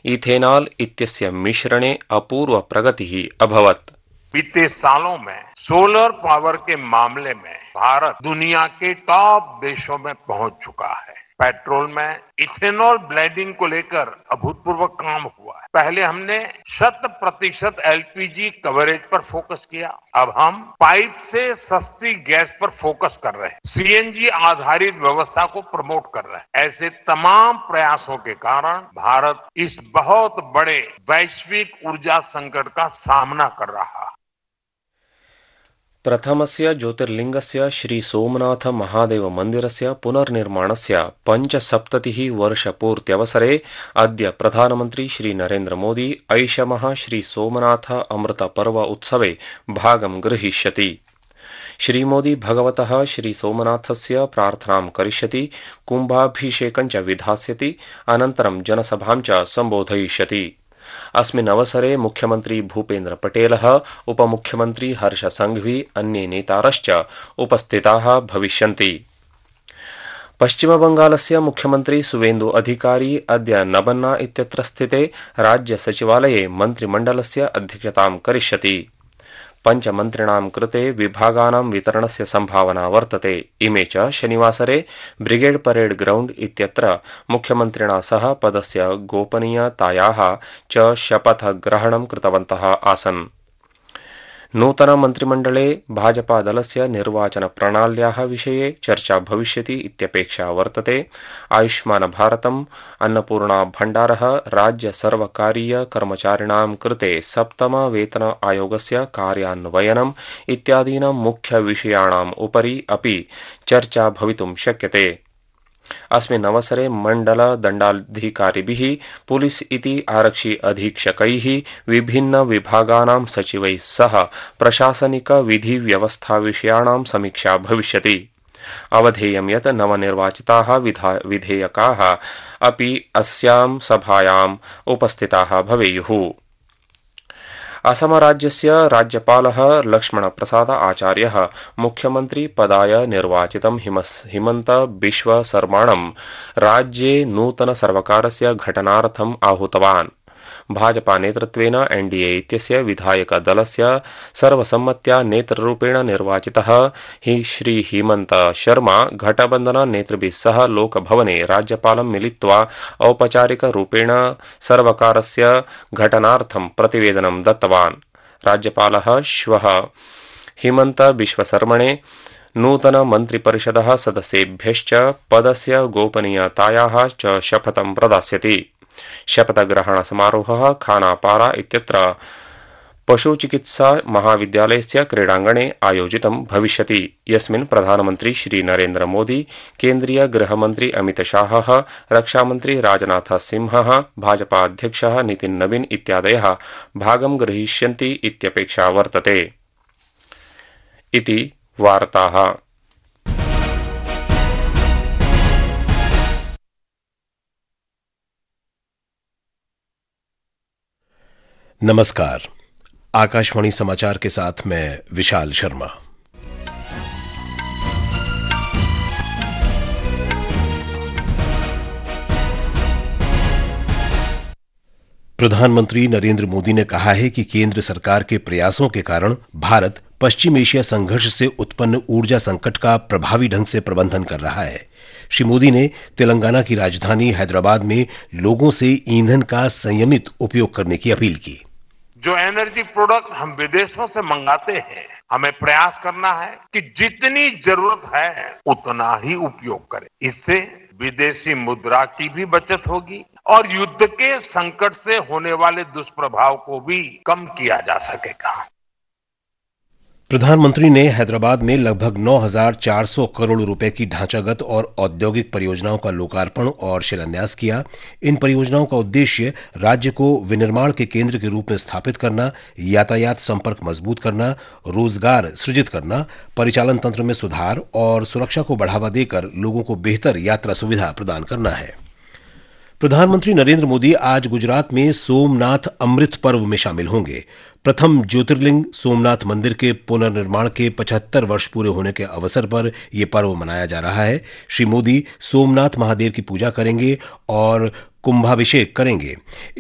Ethanol इत्यस्य मिश्रणे अपूर्व प्रगतिः अभवत्। बीते सालों में सोलर पावर के मामले में भारत दुनिया के टॉप देशों में पहुंच चुका है। पेट्रोल में इथेनॉल ब्लेंडिंग को लेकर अभूतपूर्व काम हुआ है। पहले हमने 100% एलपीजी कवरेज पर फोकस किया, अब हम पाइप से सस्ती गैस पर फोकस कर रहे हैं, सीएनजी आधारित व्यवस्था को प्रमोट कर रहे हैं। ऐसे तमाम प्रयासों के कारण भारत इस बहुत बड़े वैश्विक ऊर्जा संकट का सामना कर रहा है। प्रथमस्य ज्योतिर्लिङ्गस्य श्री सोमनाथ महादेव मन्दिरस्य पुनर्निर्माणस्य 75 वर्षपूर्त्यवसरे अद्य प्रधानमन्त्री श्री नरेन्द्र मोदी ऐषमः श्री सोमनाथ अमृत पर्व उत्सवे भागं गृहीष्यति। श्री मोदी भगवतः श्री सोमनाथस्य प्रार्थनां करिष्यति, कुम्भाभिषेकं च विधास्यति, अनन्तरं जनसभां च सम्बोधयिष्यति। अस्मिन् अवसरे मुख्यमंत्री भूपेन्द्र पटेलः, उपमुख्यमंत्री हर्ष संघवी, अन्ये नेतारश्च उपस्थिताः भविष्यन्ति। पश्चिमबंगालस्य मुख्यमंत्री सुवेन्दु अधिकारी अद्य नबन्ना इत्यत्र स्थिते राज्य सचिवालये मन्त्रिमण्डलस्य अध्यक्षतां करिष्यति। पञ्चमन्त्रिणां कृते विभागानां वितरणस्य संभावना वर्तते। इमे च शनिवासरे ब्रिगेड परेड ग्राउंड इत्यत्र मुख्यमन्त्रिणा सह पदस्य गोपनीयतायाः च शपथग्रहणं कृतवन्तः आसन्। नूतन मन्त्रिमण्डले भाजपा दलस्य निर्वाचन प्रणाल्याः विषये चर्चा भविष्यति इत्यपेक्षा वर्तते। आयुष्मान भारतम्, अन्नपूर्णा भण्डारः, राज्य सर्वकारीय कर्मचारिणां कृते सप्तम वेतन आयोगस्य कार्यान्वयनम् इत्यादीनां मुख्य विषयाणाम् उपरि अपि चर्चा भवितुं शक्यते। अस्मिन् अवसरे मण्डल दण्डाधिकारिभिः, पुलिस इति आरक्षि अधीक्षकैः, विभिन्न विभागानां सचिवैः सह प्रशासनिक विधि व्यवस्था विषयाणां समीक्षा भविष्यति। अवधेयं यत् नवनिर्वाचिताः विधेयकाः अपि अस्यां सभायाम् उपस्थिताः भवेयुः। असमराज्यस्य राज्यपालः लक्ष्मणप्रसाद आचार्यः मुख्यमंत्री पदाय निर्वाचितं हिमन्त बिश्व शर्माणं राज्ये नूतन सर्वकारस्य घटनार्थम् आहूतवान्। भाजपा नेतृत्वेन एनडीए इत्यस्य विधायक दलस्य सर्वसम्मत्या नेतृरूपेण निर्वाचितः हि श्री हिमन्त शर्मा घटबन्धन नेतृभिः सह लोकभवने राज्यपालं मिलित्वा औपचारिकरूपेण सर्वकारस्य घटनार्थं प्रतिवेदनं दत्तवान्। राज्यपालः श्वः हिमन्त बिश्वशर्मणे नूतन मन्त्रिपरिषदः सदस्येभ्यश्च पदस्य गोपनीयतायाः च शपथं प्रदास्यति। शपथग्रहण समारोहः खानापारा इत्यत्र पशुचिकित्सा महाविद्यालयस्य क्रीडाङ्गणे आयोजितं भविष्यति, यस्मिन् प्रधानमन्त्री श्री नरेन्द्र मोदी, केन्द्रीय गृहमन्त्री अमित शाहः, रक्षामन्त्री राजनाथ सिंहः, भाजपा अध्यक्षः नितिन नवीन इत्यादयः भागं ग्रहीष्यन्ति इत्यपेक्षा वर्तते। इति वार्ताः। नमस्कार, आकाशवाणी समाचार के साथ मैं विशाल शर्मा। प्रधानमंत्री नरेंद्र मोदी ने कहा है कि केंद्र सरकार के प्रयासों के कारण भारत पश्चिम एशिया संघर्ष से उत्पन्न ऊर्जा संकट का प्रभावी ढंग से प्रबंधन कर रहा है। श्री मोदी ने तेलंगाना की राजधानी हैदराबाद में लोगों से ईंधन का संयमित उपयोग करने की अपील की। जो एनर्जी प्रोडक्ट हम विदेशों से मंगाते हैं, हमें प्रयास करना है कि जितनी जरूरत है उतना ही उपयोग करें। इससे विदेशी मुद्रा की भी बचत होगी और युद्ध के संकट से होने वाले दुष्प्रभाव को भी कम किया जा सकेगा। प्रधानमंत्री ने हैदराबाद में लगभग 9,400 करोड़ रुपए की ढांचागत और औद्योगिक परियोजनाओं का लोकार्पण और शिलान्यास किया। इन परियोजनाओं का उद्देश्य राज्य को विनिर्माण के केंद्र के रूप में स्थापित करना, यातायात संपर्क मजबूत करना, रोजगार सृजित करना, परिचालन तंत्र में सुधार और सुरक्षा को बढ़ावा देकर लोगों को बेहतर यात्रा सुविधा प्रदान करना है। प्रधानमंत्री नरेंद्र मोदी आज गुजरात में सोमनाथ अमृत पर्व में शामिल होंगे। प्रथम ज्योतिर्लिंग सोमनाथ मंदिर के पुनर्निर्माण के 75 वर्ष पूरे होने के अवसर पर यह पर्व मनाया जा रहा है। श्री मोदी सोमनाथ महादेव की पूजा करेंगे और कुंभाभिषेक करेंगे।